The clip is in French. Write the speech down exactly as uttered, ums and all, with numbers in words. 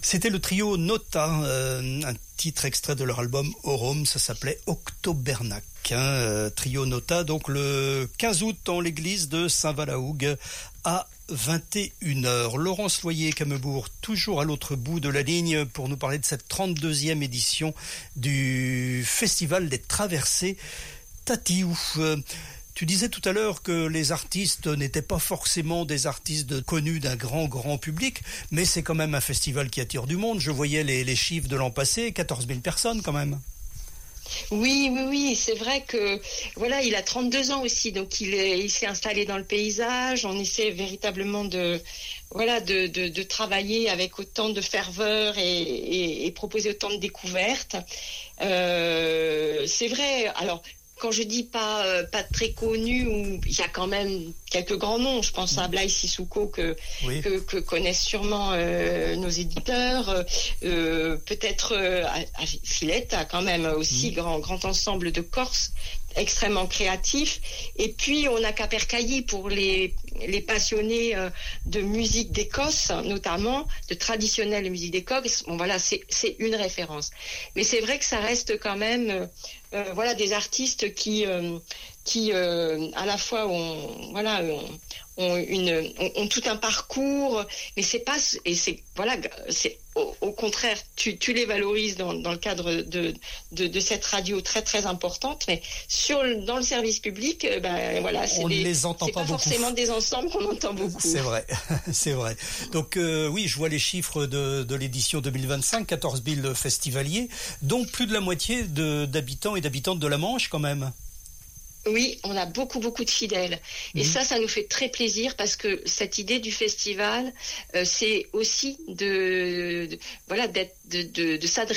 C'était le trio Nota, euh, un titre extrait de leur album Aurum, ça s'appelait Octobernac. Hein, euh, trio Nota, donc le quinze août en l'église de Saint-Valahougue à vingt et une heures. Laurence Loyer-Camebourg, toujours à l'autre bout de la ligne pour nous parler de cette trente-deuxième édition du Festival des Traversées Tatiou. Euh, Tu disais tout à l'heure que les artistes n'étaient pas forcément des artistes connus d'un grand, grand public, mais c'est quand même un festival qui attire du monde. Je voyais les, les chiffres de l'an passé, quatorze mille personnes quand même. Oui, oui, oui, c'est vrai que voilà, il a trente-deux ans aussi, donc il est, il s'est installé dans le paysage. On essaie véritablement de, voilà, de, de, de travailler avec autant de ferveur et, et, et proposer autant de découvertes. Euh, c'est vrai. Alors, quand je dis pas euh, pas très connu, ou il y a quand même quelques grands noms. Je pense à Blaise Sissoko que, oui. que que connaissent sûrement euh, nos éditeurs. Euh, peut-être euh, à Filette a quand même aussi mmh. grand grand ensemble de Corse extrêmement créatif. Et puis on a Capercailly pour les les passionnés euh, de musique d'Écosse, notamment de traditionnelle musique d'Écosse. Bon voilà, c'est c'est une référence. Mais c'est vrai que ça reste quand même euh, euh, voilà des artistes qui euh, qui euh, à la fois ont voilà ont, ont une ont, ont tout un parcours, mais c'est pas et c'est voilà c'est au, au contraire tu tu les valorises dans dans le cadre de de de cette radio très très importante, mais sur le, dans le service public ben voilà c'est on des, les entend c'est pas, pas beaucoup. Forcément des ensembles qu'on entend beaucoup. C'est vrai, c'est vrai. Donc euh, oui, je vois les chiffres de de l'édition deux mille vingt-cinq, quatorze mille festivaliers, dont plus de la moitié de d'habitants et d'habitantes de la Manche quand même. Oui, on a beaucoup, beaucoup de fidèles. Et mmh. ça, ça nous fait très plaisir parce que cette idée du festival, euh, c'est aussi de, de voilà, d'être, de, de, de s'adresser